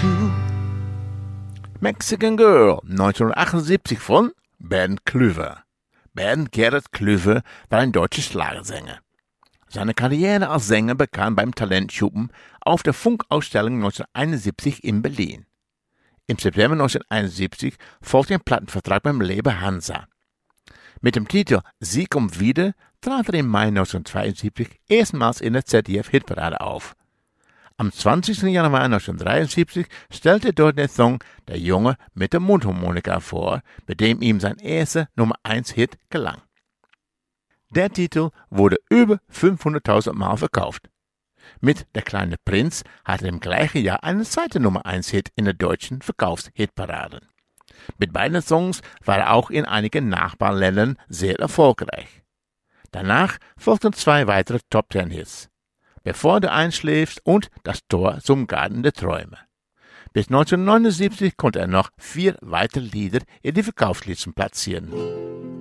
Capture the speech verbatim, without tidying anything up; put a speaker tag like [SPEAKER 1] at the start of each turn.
[SPEAKER 1] two. Mexican Girl, neunzehnhundertachtundsiebzig von Bernd Klüver. Bernd Gerrit Klüver war ein deutscher Schlagersänger. Seine Karriere als Sänger begann beim Talentschuppen auf der Funkausstellung neunzehnhunderteinundsiebzig in Berlin. Im September neunzehnhunderteinundsiebzig folgte ein Plattenvertrag beim Label Hansa. Mit dem Titel Sie kommt wieder trat er im Mai neunzehnhundertzweiundsiebzig erstmals in der Z D F-Hitparade auf. Am zwanzigsten Januar neunzehnhundertdreiundsiebzig stellte er dort den Song Der Junge mit der Mundharmonika vor, mit dem ihm sein erster Nummer eins Hit gelang. Der Titel wurde über fünfhunderttausend Mal verkauft. Mit Der kleine Prinz hatte er im gleichen Jahr einen zweiten Nummer eins Hit in der deutschen Verkaufshitparade. Mit beiden Songs war er auch in einigen Nachbarländern sehr erfolgreich. Danach folgten zwei weitere Top-Ten-Hits: Bevor du einschläfst und Das Tor zum Garten der Träume. Bis neunzehnhundertneunundsiebzig konnte er noch vier weitere Lieder in die Verkaufslisten platzieren.